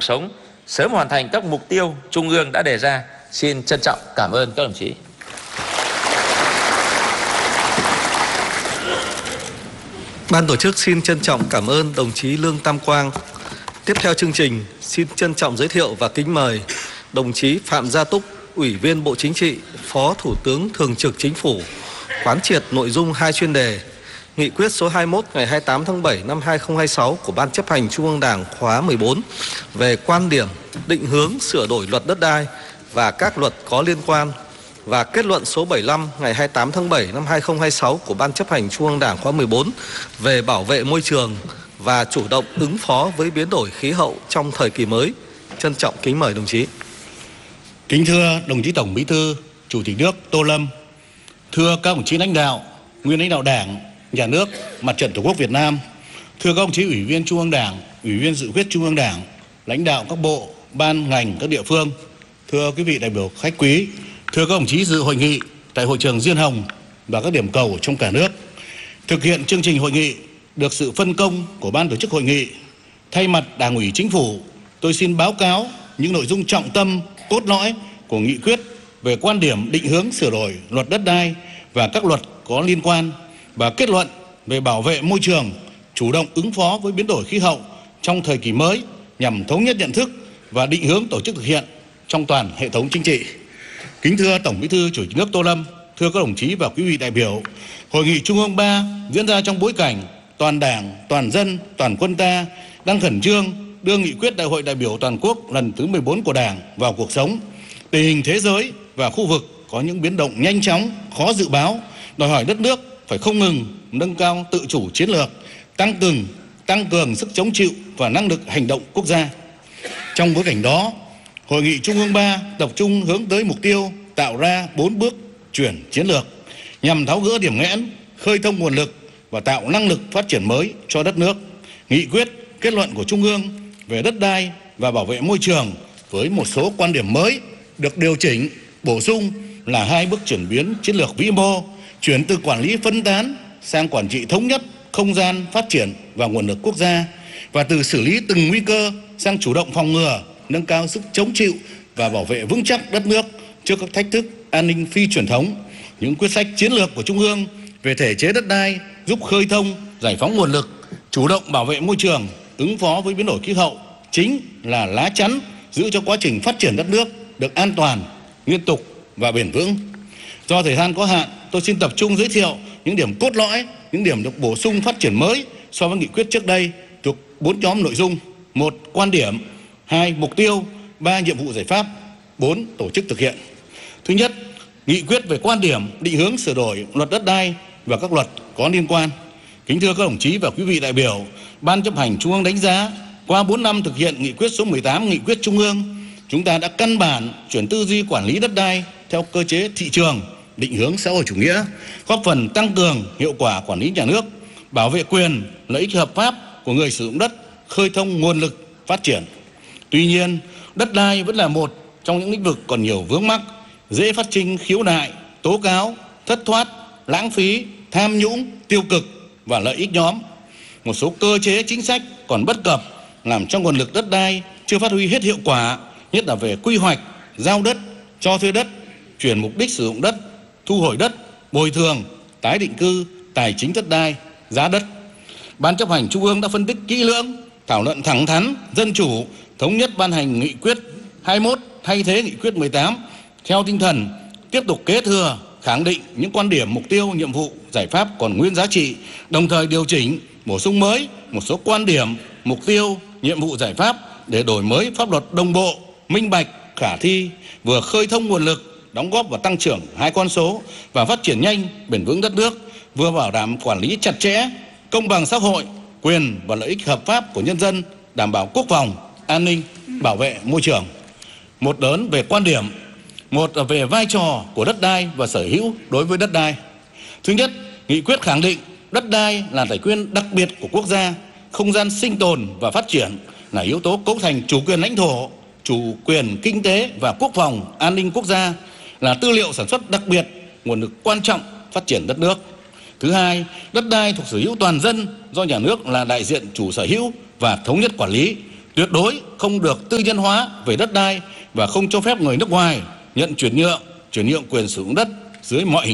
sống, sớm hoàn thành các mục tiêu Trung ương đã đề ra. Xin trân trọng cảm ơn các đồng chí. Ban tổ chức xin trân trọng cảm ơn đồng chí Lương Tam Quang. Tiếp theo chương trình, xin trân trọng giới thiệu và kính mời đồng chí Phạm Gia Túc, Ủy viên Bộ Chính trị, Phó Thủ tướng Thường trực Chính phủ, quán triệt nội dung 2 chuyên đề Nghị quyết số 21 ngày 28 tháng 7 năm 2026 của Ban Chấp hành Trung ương Đảng khóa 14 về quan điểm, định hướng sửa đổi luật đất đai và các luật có liên quan, và kết luận số 75 ngày 28 tháng 7 năm 2026 của Ban Chấp hành Trung ương Đảng khóa 14 về bảo vệ môi trường và chủ động ứng phó với biến đổi khí hậu trong thời kỳ mới. Trân trọng kính mời đồng chí. Kính thưa đồng chí Tổng Bí thư, Chủ tịch nước Tô Lâm, thưa các đồng chí lãnh đạo, nguyên lãnh đạo Đảng, Nhà nước, Mặt trận Tổ quốc Việt Nam, thưa các đồng chí Ủy viên Trung ương Đảng, Ủy viên Dự khuyết Trung ương Đảng, lãnh đạo các bộ, ban, ngành, các địa phương, thưa quý vị đại biểu khách quý, thưa các đồng chí dự hội nghị tại hội trường Diên Hồng và các điểm cầu trong cả nước. Thực hiện chương trình hội nghị được sự phân công của Ban tổ chức hội nghị, thay mặt Đảng ủy Chính phủ, tôi xin báo cáo những nội dung trọng tâm, cốt lõi của nghị quyết về quan điểm định hướng sửa đổi luật đất đai và các luật có liên quan, và kết luận về bảo vệ môi trường, chủ động ứng phó với biến đổi khí hậu trong thời kỳ mới nhằm thống nhất nhận thức và định hướng tổ chức thực hiện trong toàn hệ thống chính trị. Kính thưa Tổng Bí thư Chủ tịch nước Tô Lâm, thưa các đồng chí và quý vị đại biểu, Hội nghị Trung ương 3 diễn ra trong bối cảnh toàn Đảng, toàn dân, toàn quân ta đang khẩn trương đưa nghị quyết Đại hội đại biểu toàn quốc lần thứ 14 của Đảng vào cuộc sống. Tình hình thế giới và khu vực có những biến động nhanh chóng, khó dự báo, đòi hỏi đất nước phải không ngừng nâng cao tự chủ chiến lược, tăng cường sức chống chịu và năng lực hành động quốc gia. Trong bối cảnh đó, Hội nghị Trung ương 3 tập trung hướng tới mục tiêu tạo ra 4 bước chuyển chiến lược nhằm tháo gỡ điểm nghẽn, khơi thông nguồn lực và tạo năng lực phát triển mới cho đất nước. Nghị quyết, kết luận của Trung ương về đất đai và bảo vệ môi trường với một số quan điểm mới được điều chỉnh, bổ sung là 2 bước chuyển biến chiến lược vĩ mô, chuyển từ quản lý phân tán sang quản trị thống nhất không gian phát triển và nguồn lực quốc gia, và từ xử lý từng nguy cơ sang chủ động phòng ngừa, nâng cao sức chống chịu và bảo vệ vững chắc đất nước trước các thách thức an ninh phi truyền thống. Những quyết sách chiến lược của Trung ương về thể chế đất đai giúp khơi thông, giải phóng nguồn lực, chủ động bảo vệ môi trường, ứng phó với biến đổi khí hậu chính là lá chắn giữ cho quá trình phát triển đất nước được an toàn, liên tục và bền vững. Do thời gian có hạn, tôi xin tập trung giới thiệu những điểm cốt lõi, những điểm được bổ sung phát triển mới so với nghị quyết trước đây thuộc 4 nhóm nội dung: 1. Quan điểm, 2. Mục tiêu, 3. Nhiệm vụ giải pháp, 4. Tổ chức thực hiện. Thứ nhất, nghị quyết về quan điểm định hướng sửa đổi luật đất đai và các luật có liên quan. Kính thưa các đồng chí và quý vị đại biểu, Ban chấp hành Trung ương đánh giá qua 4 năm thực hiện nghị quyết số 18 nghị quyết Trung ương, chúng ta đã căn bản chuyển tư duy quản lý đất đai theo cơ chế thị trường, định hướng xã hội chủ nghĩa, góp phần tăng cường hiệu quả quản lý nhà nước, bảo vệ quyền, lợi ích hợp pháp của người sử dụng đất, khơi thông nguồn lực phát triển. Tuy nhiên, đất đai vẫn là một trong những lĩnh vực còn nhiều vướng mắc, dễ phát sinh khiếu nại, tố cáo, thất thoát, lãng phí, tham nhũng, tiêu cực và lợi ích nhóm. Một số cơ chế chính sách còn bất cập, làm cho nguồn lực đất đai chưa phát huy hết hiệu quả, nhất là về quy hoạch, giao đất, cho thuê đất, chuyển mục đích sử dụng đất, thu hồi đất, bồi thường, tái định cư, tài chính đất đai, giá đất. Ban chấp hành Trung ương đã phân tích kỹ lưỡng, thảo luận thẳng thắn, dân chủ, thống nhất ban hành nghị quyết 21 thay thế nghị quyết 18 theo tinh thần tiếp tục kế thừa, khẳng định những quan điểm, mục tiêu, nhiệm vụ, giải pháp còn nguyên giá trị, đồng thời điều chỉnh, bổ sung mới một số quan điểm, mục tiêu, nhiệm vụ, giải pháp để đổi mới pháp luật đồng bộ, minh bạch, khả thi, vừa khơi thông nguồn lực, đóng góp vào tăng trưởng 2 con số và phát triển nhanh, bền vững đất nước, vừa bảo đảm quản lý chặt chẽ, công bằng xã hội, quyền và lợi ích hợp pháp của nhân dân, đảm bảo quốc phòng, an ninh, bảo vệ môi trường. Một lớn về quan điểm, một là về vai trò của đất đai và sở hữu đối với đất đai. Thứ nhất, nghị quyết khẳng định đất đai là tài nguyên đặc biệt của quốc gia, không gian sinh tồn và phát triển, là yếu tố cấu thành chủ quyền lãnh thổ, chủ quyền kinh tế và quốc phòng, an ninh quốc gia, là tư liệu sản xuất đặc biệt, nguồn lực quan trọng phát triển đất nước. Thứ hai, đất đai thuộc sở hữu toàn dân do nhà nước là đại diện chủ sở hữu và thống nhất quản lý. tuyệt đối không được tư nhân hóa về đất đai và không cho phép người nước ngoài nhận chuyển nhượng quyền sử dụng đất dưới mọi hình